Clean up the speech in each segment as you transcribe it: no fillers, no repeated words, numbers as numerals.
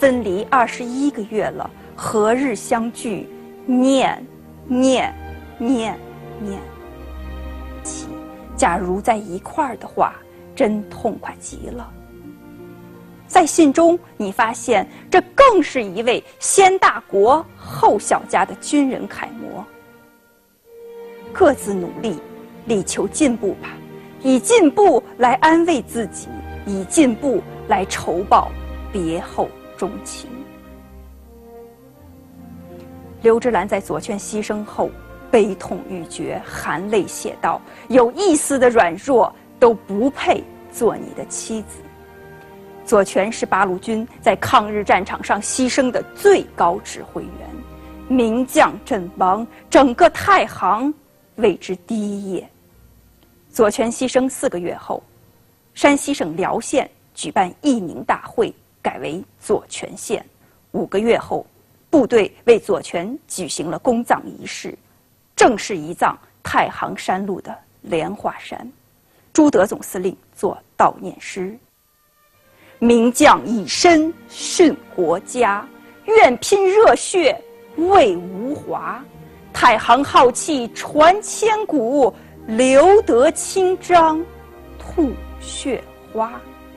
分离21个月了，何日相聚？念，念，念，念。假如在一块儿的话，真痛快极了。在信中，你发现这更是一位先大国后小家的军人楷模。各自努力，力求进步吧，以进步来安慰自己，以进步来酬报别后钟情。刘芝兰在左权牺牲后，悲痛欲绝，含泪写道：“有一丝的软弱，都不配做你的妻子。”左权是八路军在抗日战场上牺牲的最高指挥员，名将阵亡，整个太行为之低业。左权牺牲4个月后，山西省辽县举办义民大会，改为左权县。5个月后，部队为左权举行了公葬仪式，正式移葬太行山路的莲花山。朱德总司令作悼念诗：名将以身殉国家，愿拼热血为吴华。太行浩气传千古，留得清章吐血花。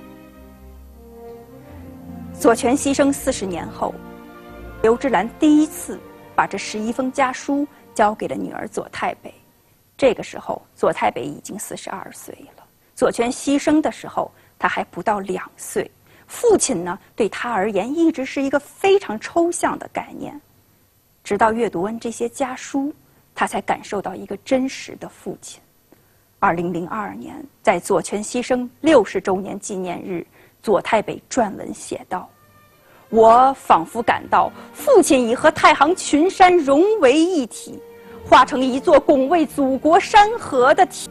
左权牺牲40年后，刘芝兰第一次把这11封家书交给了女儿左太北。这个时候，左太北已经42岁了。左权牺牲的时候，他还不到2岁。父亲呢，对他而言一直是一个非常抽象的概念。直到阅读完这些家书，他才感受到一个真实的父亲。2002年，在左权牺牲60周年纪念日，左太北撰文写道：“我仿佛感到父亲已和太行群山融为一体，化成一座拱卫祖国山河的体。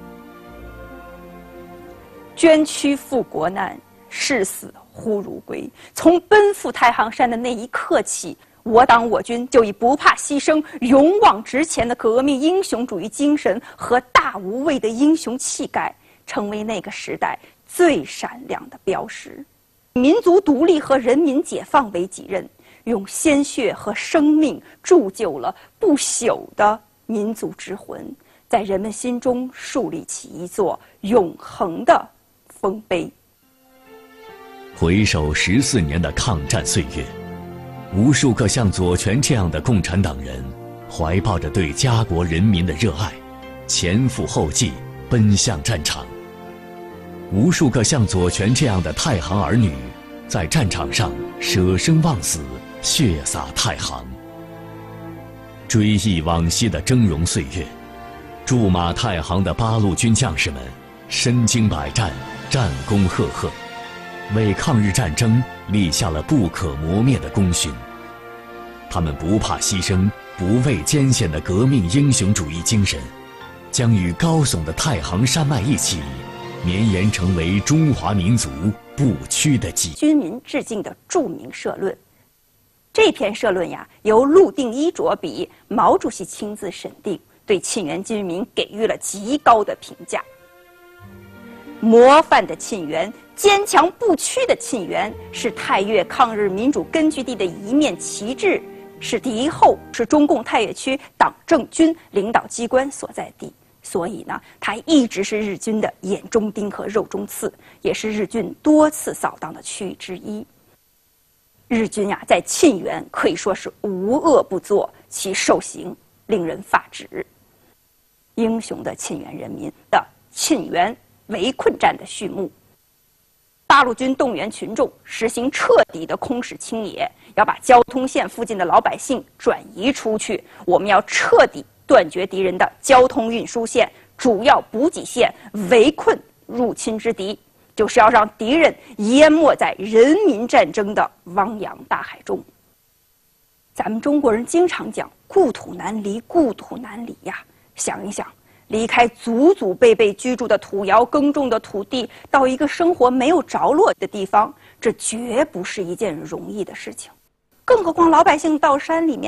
捐躯赴国难，视死忽如归。从奔赴太行山的那一刻起，我党我军就以不怕牺牲、勇往直前的革命英雄主义精神和大无畏的英雄气概，成为那个时代最闪亮的标识。民族独立和人民解放为己任，用鲜血和生命铸就了不朽的民族之魂，在人们心中树立起一座永恒的丰碑。” 回首14年的抗战岁月，无数个像左权这样的共产党人，怀抱着对家国人民的热爱，前赴后继，奔向战场。无数个像左权这样的太行儿女，在战场上舍生忘死，血洒太行。追忆往昔的峥嵘岁月，驻马太行的八路军将士们身经百战，战功赫赫，为抗日战争立下了不可磨灭的功勋。他们不怕牺牲、不畏艰险的革命英雄主义精神，将与高耸的太行山脉一起，绵延成为中华民族不屈的基。 军民致敬的著名社论，这篇社论呀，由陆定一着笔，毛主席亲自审定，对沁园军民给予了极高的评价。模范的沁园，坚强不屈的沁园，是太岳抗日民主根据地的一面旗帜，是敌后，是中共太岳区党政军领导机关所在地。所以呢，它一直是日军的眼中钉和肉中刺，也是日军多次扫荡的区域之一。日军呀，在沁园可以说是无恶不作，其受刑令人发指。英雄的沁园人民的沁园围困战的序幕，八路军动员群众实行彻底的空使清野，要把交通线附近的老百姓转移出去。我们要彻底断绝敌人的交通运输线、主要补给线，围困入侵之敌，就是要让敌人淹没在人民战争的汪洋大海中。咱们中国人经常讲故土难离，故土难离呀。想一想，离开祖祖辈辈居住的土窑耕种的土地，到一个生活没有着落的地方，这绝不是一件容易的事情。更何况老百姓到山里面